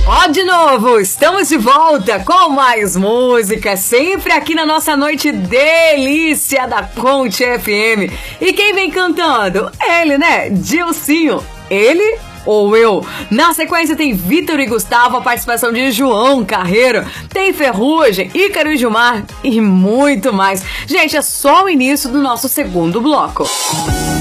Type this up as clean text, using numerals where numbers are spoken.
Ó, de novo, estamos de volta com mais música, sempre aqui na nossa noite delícia da Ponte FM. E quem vem cantando? Ele, né? Dilcinho. Ele ou eu? Na sequência tem Vitor e Gustavo, a participação de João Carreiro, tem Ferrugem, Ícaro e Gilmar e muito mais. Gente, é só o início do nosso segundo bloco.